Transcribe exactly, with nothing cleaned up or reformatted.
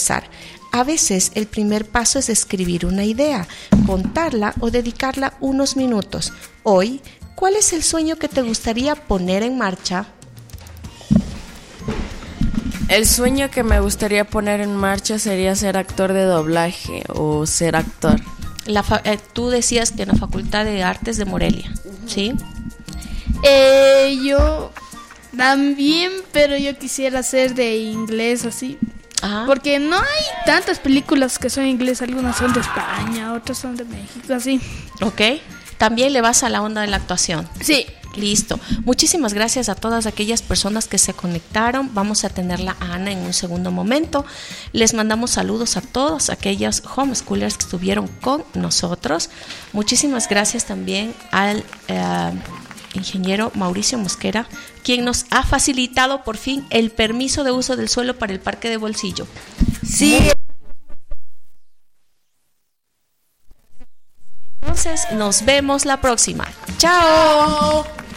empezar. A veces el primer paso es escribir una idea, contarla o dedicarla unos minutos. Hoy, ¿cuál es el sueño que te gustaría poner en marcha? El sueño que me gustaría poner en marcha sería ser actor de doblaje o ser actor. La fa- eh, tú decías que en la Facultad de Artes de Morelia, ¿sí? Eh, yo también, pero yo quisiera ser de inglés así. Ajá. Porque no hay tantas películas que son inglés, algunas son de España, otras son de México, así. Ok. También le vas a la onda de la actuación. Sí. Listo. Muchísimas gracias a todas aquellas personas que se conectaron. Vamos a tenerla a Ana en un segundo momento. Les mandamos saludos a todos aquellos homeschoolers que estuvieron con nosotros. Muchísimas gracias también al eh, ingeniero Mauricio Mosquera, quien nos ha facilitado por fin el permiso de uso del suelo para el Parque de Bolsillo. Sí. Entonces, nos vemos la próxima. ¡Chao!